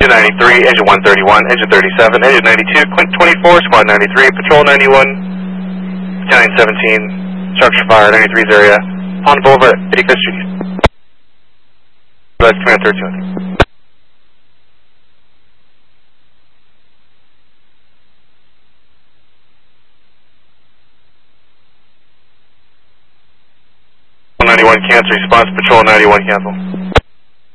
Engine 93, Engine 131, Engine 37, Engine 92, Quint 24, Squad 93, Patrol 91, Battalion 17, Structure Fire 93's area, Pond Boulevard, Acres Street. That's Command 3200. Cancer response, Patrol 91 cancel.